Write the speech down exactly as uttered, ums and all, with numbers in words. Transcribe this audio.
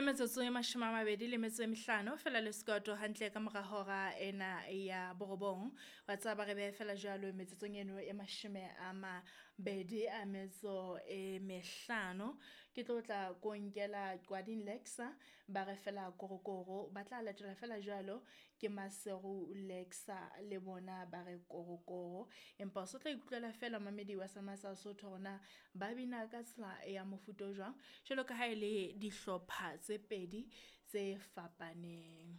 metsotso e mashome a mabedi le metso e mehlano fela le sekoto hantle ka mora hora ena ya borobong wa tsaba re be fela jalo metsotsong eno e mashome a mabedi a metso e mehlano ke tlo tla ko nkela Gwadin Lexa ba re fela korokoro ba tla latela fela jalo ke Maseru Lexa le bona ba re korokoro empa o so tla ikutlwela fela mamedi wa Samasa Sotho rona ba bina ka tsela ya mofuta o jwang jwalo ka ha ile dihlopha tse pedi tse fapaneng.